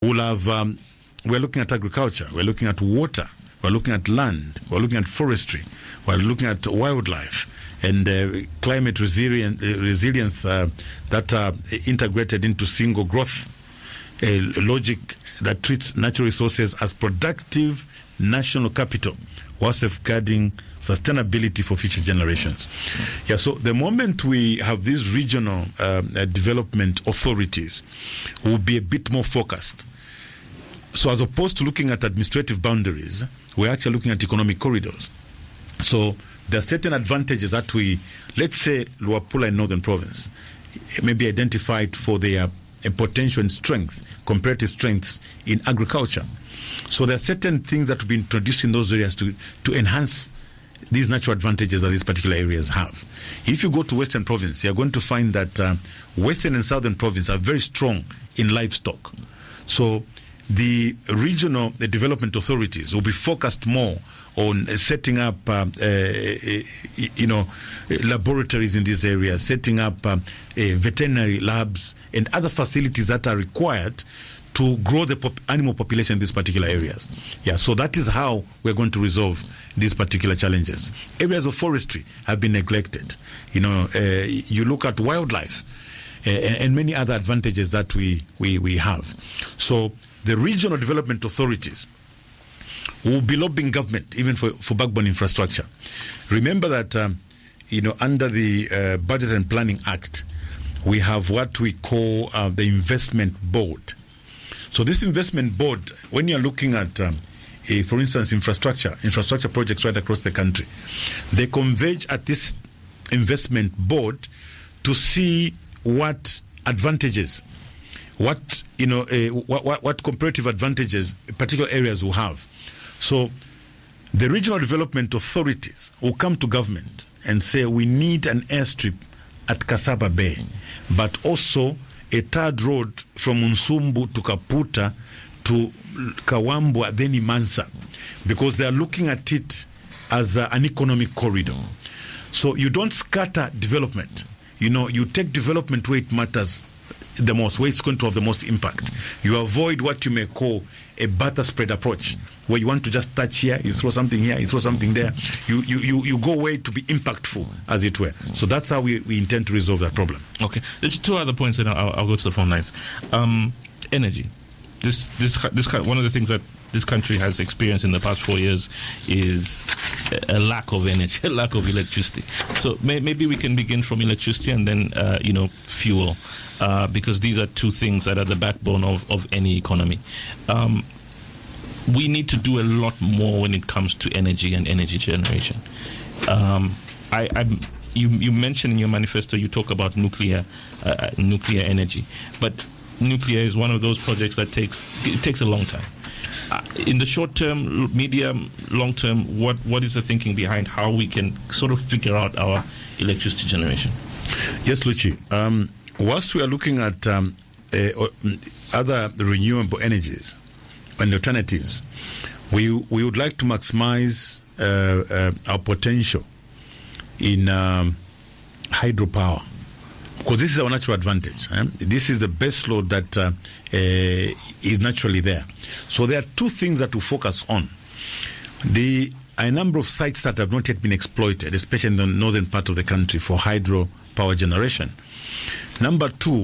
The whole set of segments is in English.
we'll have, we're looking at agriculture, we're looking at water, we're looking at land, we're looking at forestry, we're looking at wildlife and climate resilience that are integrated into single growth, a logic that treats natural resources as productive national capital while safeguarding sustainability for future generations. Yeah, so the moment we have these regional development authorities, we'll be a bit more focused. So as opposed to looking at administrative boundaries, we're actually looking at economic corridors. So there are certain advantages that we, let's say Luapula in Northern Province, may be identified for their potential and strength, comparative strengths in agriculture. So there are certain things that will be introduced in those areas to enhance these natural advantages that these particular areas have. If you go to Western Province, you're going to find that Western and Southern Province are very strong in livestock. So the regional development authorities will be focused more on setting up, laboratories in these areas, setting up veterinary labs and other facilities that are required to grow the animal population in these particular areas. Yeah, so that is how we're going to resolve these particular challenges. Areas of forestry have been neglected. You look at wildlife and many other advantages that we have. So the regional development authorities will be lobbying government even for backbone infrastructure. Remember that, under the Budget and Planning Act, we have what we call the Investment Board. So this investment board, when you're looking at, for instance, infrastructure projects right across the country, they converge at this investment board to see what advantages, what comparative advantages particular areas will have. So the regional development authorities will come to government and say, we need an airstrip at Kasaba Bay, but also a third road from Unsumbu to Kaputa to Kawambwa, then Imansa, because they are looking at it as an economic corridor. So you don't scatter development. You take development where it matters the most, where it's going to have the most impact. You avoid what you may call a butter spread approach, where you want to just touch here, you throw something here, you throw something there. You go away to be impactful, as it were. So that's how we intend to resolve that problem. Okay. There's two other points, and I'll go to the phone lines. Energy. This one of the things that this country has experienced in the past 4 years is a lack of energy, a lack of electricity. So maybe we can begin from electricity and then, fuel, because these are two things that are the backbone of any economy. We need to do a lot more when it comes to energy and energy generation. You mentioned in your manifesto, you talk about nuclear energy, but nuclear is one of those projects that takes a long time. In the short term, medium, long term, what is the thinking behind how we can sort of figure out our electricity generation? Yes, Luchi. Whilst we are looking at other renewable energies and alternatives, we would like to maximize our potential in hydropower, because this is our natural advantage. This is the base load that is naturally there. So there are two things that we focus on. A number of sites that have not yet been exploited, especially in the northern part of the country, for hydro power generation. Number two,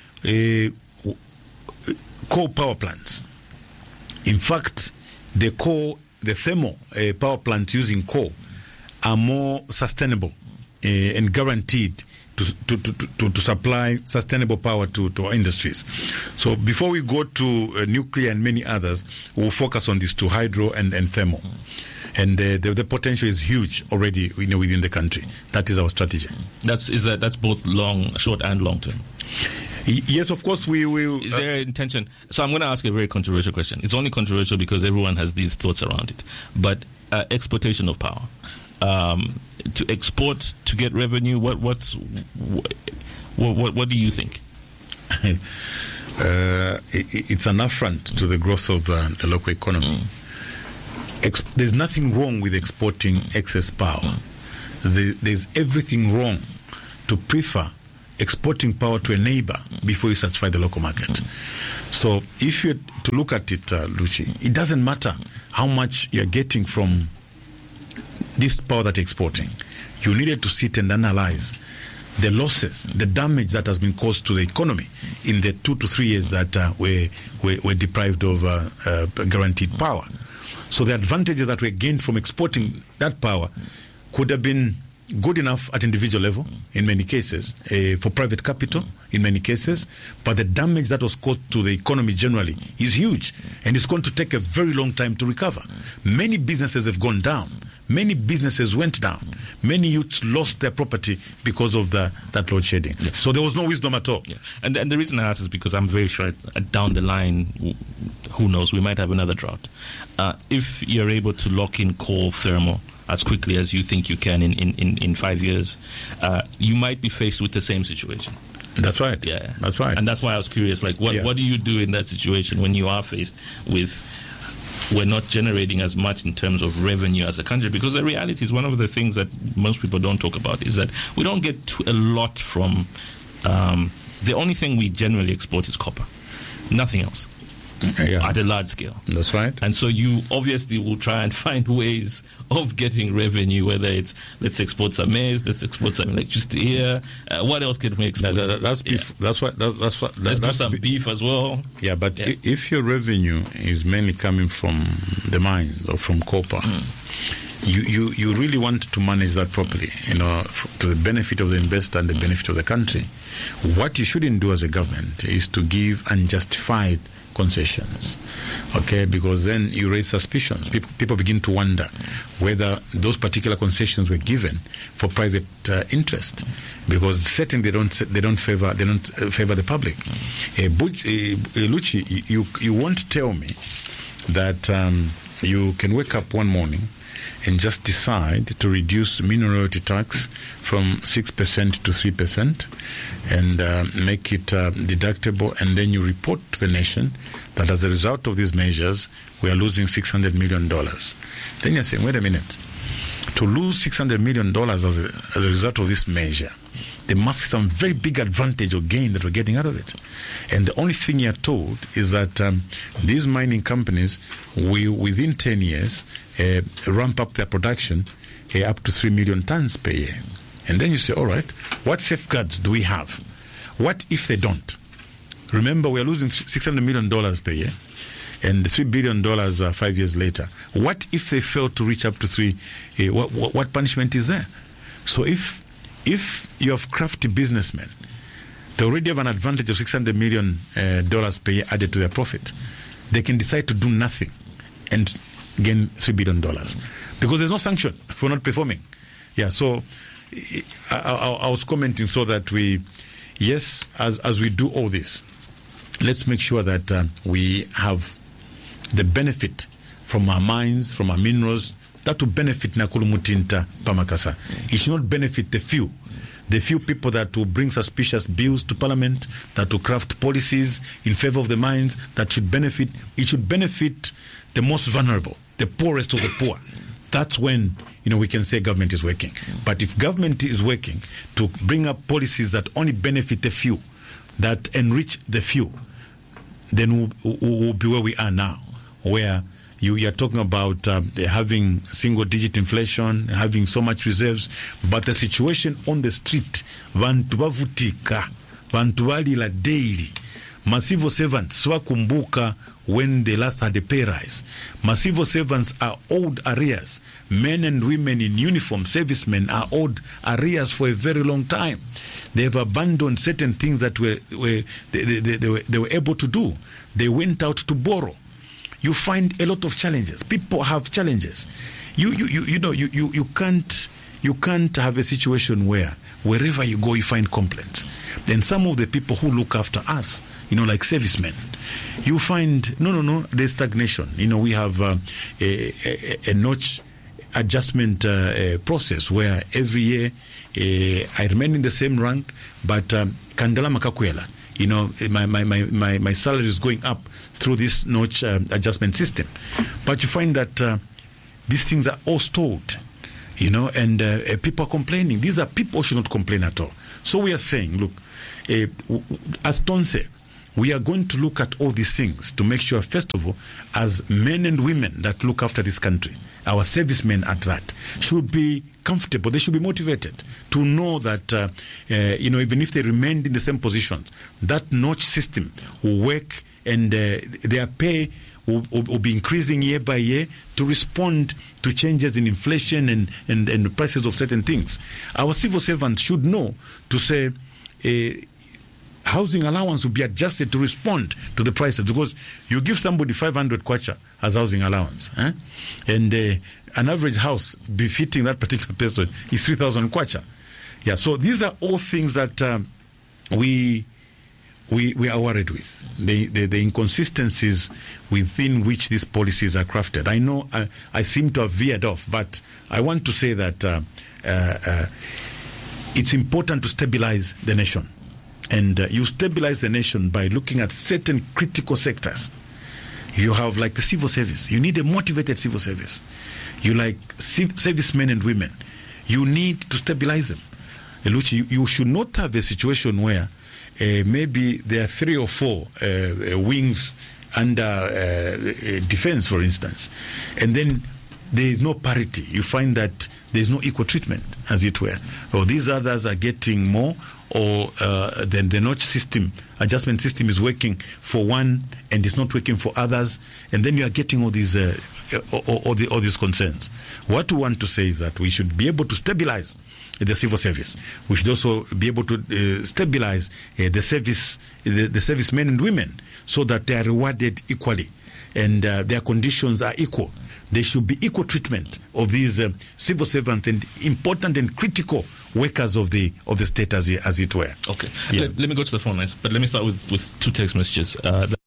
coal power plants. In fact, the thermal power plants using coal are more sustainable and guaranteed to supply sustainable power to our industries. So before we go to nuclear and many others, we'll focus on these two, hydro and thermal. And the potential is huge already within the country. That is our strategy. That's both short and long term. Yes, of course we will. Is there an intention? So I'm going to ask a very controversial question. It's only controversial because everyone has these thoughts around it. But exploitation of power, to export to get revenue. What do you think? It's an affront to the growth of the local economy. There's nothing wrong with exporting excess power. There's everything wrong to prefer exporting power to a neighbor before you satisfy the local market. So if you to look at it, Lucy, it doesn't matter how much you're getting from this power that you're exporting. You needed to sit and analyze the losses, the damage that has been caused to the economy in the 2 to 3 years that we're deprived of guaranteed power. So the advantages that were gained from exporting that power could have been good enough at individual level in many cases, for private capital in many cases, but the damage that was caused to the economy generally is huge, and it's going to take a very long time to recover. Many businesses have gone down. Many businesses went down. Many youths lost their property because of that load shedding. Yeah. So there was no wisdom at all. Yeah. And the reason I ask is because I'm very sure down the line, who knows, we might have another drought. If you're able to lock in coal thermal as quickly as you think you can in 5 years, you might be faced with the same situation. That's right. Yeah, that's right. And that's why I was curious, like, what do you do in that situation when you are faced with, we're not generating as much in terms of revenue as a country? Because the reality is, one of the things that most people don't talk about is that we don't get a lot from, the only thing we generally export is copper. Nothing else. At a large scale. That's right. And so you obviously will try and find ways of getting revenue, whether it's, let's export some maize, let's export some electricity here. What else can we export? That's beef. Yeah. That's what. Let's do some beef as well. Yeah, but if your revenue is mainly coming from the mines or from copper, you really want to manage that properly, to the benefit of the investor and the benefit of the country. What you shouldn't do as a government is to give unjustified concessions, okay? Because then you raise suspicions. People begin to wonder whether those particular concessions were given for private interest, because certainly they don't favor the public. Luchi, you won't tell me that you can wake up one morning and just decide to reduce mineral royalty tax from 6% to 3% and make it deductible, and then you report to the nation that as a result of these measures, we are losing $600 million. Then you're saying, wait a minute, to lose $600 million as a result of this measure, there must be some very big advantage or gain that we're getting out of it. And the only thing you're told is that these mining companies will, within 10 years, ramp up their production up to 3 million tons per year. And then you say, all right, what safeguards do we have? What if they don't? Remember, we are losing $600 million per year and $3 billion 5 years later. What if they fail to reach up to 3? What punishment is there? So if you have crafty businessmen, they already have an advantage of $600 million per year added to their profit. They can decide to do nothing and gain $3 billion because there's no sanction for not performing. Yeah, so I was commenting so that as we do all this, let's make sure that we have the benefit from our mines, from our minerals, that will benefit Nakulu Mutinta Pamakasa. It should not benefit the few people that will bring suspicious bills to Parliament, that will craft policies in favor of the mines, it should benefit the most vulnerable, the poorest of the poor. That's when we can say government is working. But if government is working to bring up policies that only benefit the few, that enrich the few, then we'll be where we are now, where you are talking about having single-digit inflation, having so much reserves, but the situation on the street, vantu bavutika, vantu valila daily. Massive servants swakumbuka when they last had a pay rise. Massive servants are owed arrears. Men and women in uniform, servicemen, are owed arrears for a very long time. They have abandoned certain things that they were able to do. They went out to borrow. You find a lot of challenges. People have challenges. You can't have a situation where wherever you go you find complaints. Then some of the people who look after us, like servicemen, you find there's stagnation. We have a notch adjustment process where every year I remain in the same rank, but Kandala Makakwela, my salary is going up through this notch adjustment system. But you find that these things are all stalled, and people are complaining. These are people who should not complain at all. So we are saying, look, as Tonse, we are going to look at all these things to make sure, first of all, as men and women that look after this country, our servicemen at that, should be comfortable. They should be motivated to know that, even if they remained in the same positions, that notch system will work, and their pay will be increasing year by year to respond to changes in inflation and the prices of certain things. Our civil servants should know to say, housing allowance will be adjusted to respond to the prices, because you give somebody 500 kwacha as housing allowance, and an average house befitting that particular person is 3,000 kwacha. Yeah, so these are all things that we are worried with, the inconsistencies within which these policies are crafted. I know I seem to have veered off, but I want to say that it's important to stabilize the nation. And you stabilize the nation by looking at certain critical sectors. You have like the civil service. You need a motivated civil service. You like servicemen and women. You need to stabilize them. You should not have a situation where maybe there are 3 or 4 wings under defense, for instance, and then there is no parity. You find that there is no equal treatment, as it were. Or these others are getting more, or then the notch system, adjustment system is working for one and it's not working for others, and then you are getting all these concerns. What we want to say is that we should be able to stabilize the civil service. We should also be able to stabilize the servicemen and women, so that they are rewarded equally and their conditions are equal. There should be equal treatment of these civil servants and important and critical workers of the state, as it were. Okay. Yeah. Let me go to the phone lines, but let me start with 2 text messages.